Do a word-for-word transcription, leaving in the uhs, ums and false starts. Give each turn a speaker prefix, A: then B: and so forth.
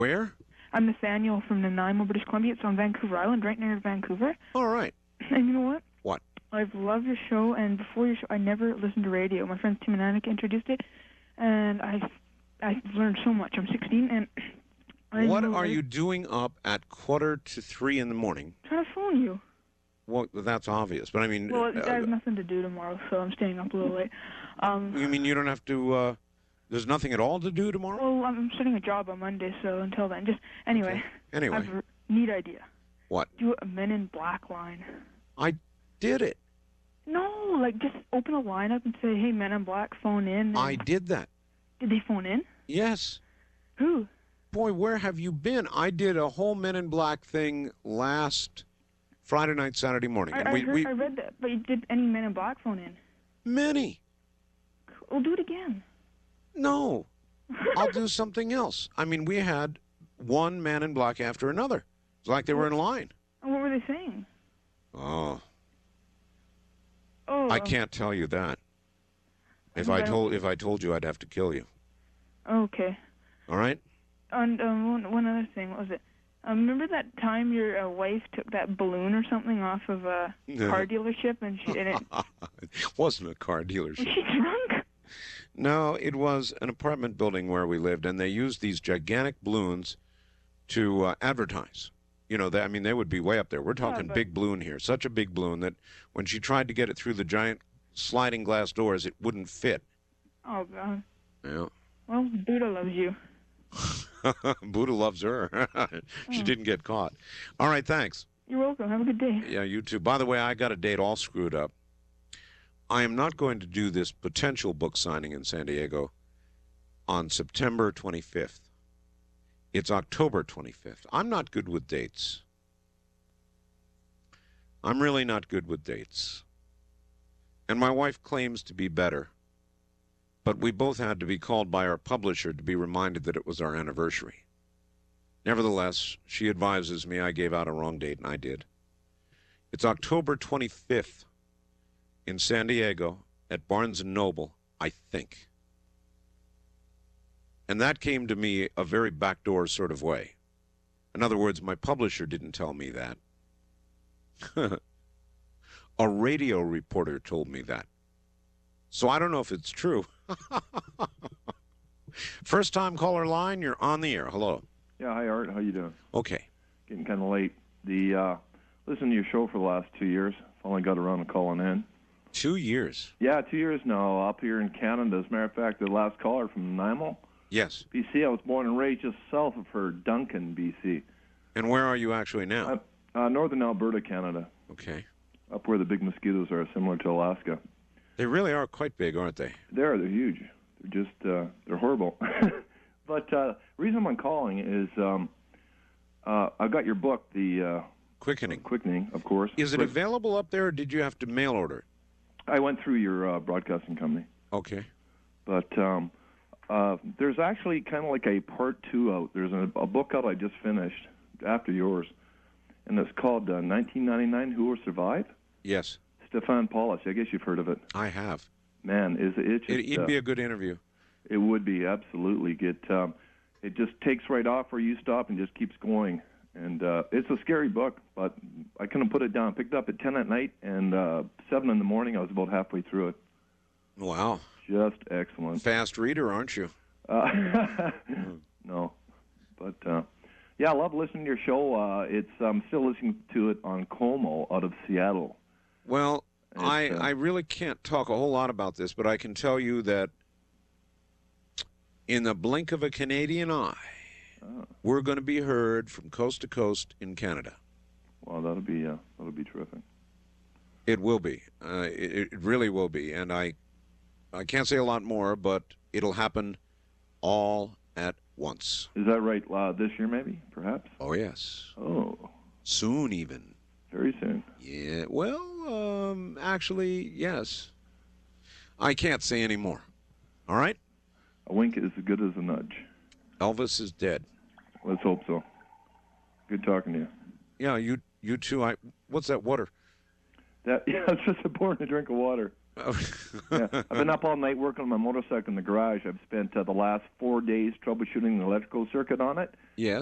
A: Where?
B: I'm Nathaniel from Nanaimo, British Columbia. It's on Vancouver Island, right near Vancouver.
A: All right.
B: And you know what?
A: What?
B: I've loved your show, and before your show, I never listened to radio. My friend Tim and Annika introduced it, and I, I've learned so much. I'm sixteen, and I
A: What
B: know
A: are
B: I-
A: you doing up at quarter to three in the morning?
B: trying to phone you.
A: Well, that's obvious, but I mean,
B: Well,
A: uh,
B: I have nothing to do tomorrow, so I'm staying up a little late. Um,
A: you mean you don't have to? Uh, there's nothing at all to do tomorrow?
B: well, I'm starting a job on Monday, so until then, just anyway.
A: Okay. Anyway.
B: I have a neat idea.
A: What?
B: Do a Men in Black line.
A: I did it.
B: No, like just open a line up and say, "Hey, Men in Black, phone in." and-
A: I did that.
B: Did they phone in?
A: Yes.
B: Who?
A: Boy, where have you been? I did a whole Men in Black thing last Friday night, Saturday morning.
B: I,
A: and
B: I,
A: we,
B: heard,
A: we
B: I read that, but did any Men in Black phone in?
A: many.
B: We'll do it again.
A: No. I'll do something else. I mean, we had one Man in Black after another. It's like they were in line.
B: And what were they saying?
A: Oh,
B: Oh,
A: I
B: um,
A: can't tell you that. If
B: Okay.
A: I told if I told you, I'd have to kill you.
B: Okay.
A: All right?
B: And um, one, one other thing, what was it? Um, remember that time your uh, wife took that balloon or something off of a
A: Yeah.
B: car dealership, and she and it,
A: It wasn't a car
B: was
A: dealership.
B: she drunk?
A: No, it was an apartment building where we lived, and they used these gigantic balloons to uh, advertise. You know, they, I mean, they would be way up there. We're talking
B: but-
A: big balloon here, such a big balloon that when she tried to get it through the giant sliding glass doors, it wouldn't fit.
B: Oh God.
A: Yeah.
B: Well, Buddha loves you.
A: Buddha loves her. She didn't get caught. All right, thanks.
B: You're welcome. Have a good day.
A: Yeah, you too. By the way, I got a date all screwed up. I am not going to do this potential book signing in San Diego on September twenty-fifth. It's October twenty-fifth. I'm not good with dates. I'm really not good with dates. And my wife claims to be better. But we both had to be called by our publisher to be reminded that it was our anniversary. Nevertheless, she advises me I gave out a wrong date, and I did. It's October twenty-fifth in San Diego at Barnes and Noble, I think. And that came to me a very backdoor sort of way. In other words, my publisher didn't tell me that. A radio reporter told me that. So I don't know if it's true. First time caller line, you're on the air. Hello.
C: Yeah, hi Art. How you doing?
A: Okay.
C: Getting kind of late. The uh, listened to your show for the last two years. Finally got around to calling in.
A: Two years.
C: Yeah, two years now up here in Canada. As a matter of fact, the last caller from Nanaimo,
A: Yes.
C: B C. I was born and raised just south of her, Duncan, B C.
A: And where are you actually now?
C: Uh, uh, northern Alberta, Canada,
A: Okay.
C: up where the big mosquitoes are, similar to Alaska.
A: They really are quite big, aren't they?
C: They're they're huge. They're just uh, they're horrible. But uh, the reason I'm calling is um, uh, I got your book, the uh,
A: Quickening.
C: Quickening, of course.
A: Is it
C: Quick-
A: available up there, or did you have to mail order it?
C: I went through your uh, broadcasting company.
A: Okay.
C: But um, uh, there's actually kind of like a part two out. There's a, a book out I just finished after yours, and it's called uh, nineteen ninety-nine Who Will Survive?
A: Yes,
C: Stefan Paulus. I guess you've heard of it.
A: I have.
C: Man, is it just,
A: It, it'd
C: uh,
A: be a good interview.
C: it would be, absolutely. Get, um, it just takes right off where you stop and just keeps going. And uh, it's a scary book, but I couldn't put it down. Picked up at ten at night, and uh, seven in the morning, I was about halfway through it.
A: Wow.
C: Just excellent.
A: Fast reader, aren't you?
C: Uh, no, but uh, yeah, I love listening to your show. Uh, it's I'm still listening to it on Como out of Seattle.
A: Well,
C: It's,
A: I,
C: uh,
A: I really can't talk a whole lot about this, but I can tell you that in the blink of a Canadian eye,
C: Oh.
A: we're going to be heard from coast to coast in Canada.
C: Well, that'll be uh, that'll be terrific.
A: It will be. Uh, it, it really will be. And I, I can't say a lot more, but it'll happen all at once.
C: Is that right? Uh, this year, maybe, perhaps.
A: Oh, yes.
C: Oh,
A: Soon, even.
C: very soon.
A: Yeah. Well, um, actually, yes. I can't say any more. All right?
C: A wink is as good as a nudge.
A: Elvis is dead.
C: Let's hope so. Good talking to you.
A: Yeah, you you too. I. What's that water?
C: That yeah, it's just important to drink of water. Yeah, I've been up all night working on my motorcycle in the garage. I've spent uh, the last four days troubleshooting the electrical circuit on it.
A: Yes.